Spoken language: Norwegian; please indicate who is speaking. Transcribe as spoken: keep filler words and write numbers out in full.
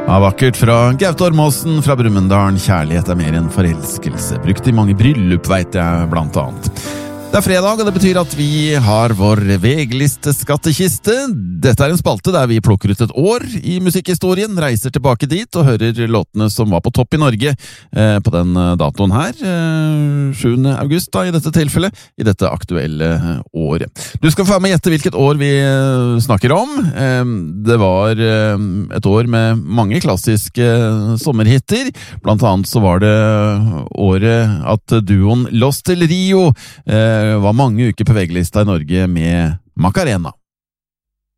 Speaker 1: Ja, vakkert fra Gaute Ormåsen fra Brumunddal. Kjærlighet er mer enn forelskelse. Brukt i mange bryllup, vet jeg, blant annet. Det er fredag, og det betyr at vi har vår VG-liste-skattkiste. Dette er en spalte der vi plukker ut et år i musikkhistorien, reiser tilbake dit og hører låtene som var på topp i Norge eh, på den datoen her, eh, sjuende august da, i dette tilfellet, i dette aktuelle året. Du skal få være med å gjette hvilket år vi snakker om. Eh, det var eh, et år med mange klassiske sommerhitter. Blant annet så var det året at duoen Los del Rio eh, var mange uker på VG-lista i Norge med Macarena.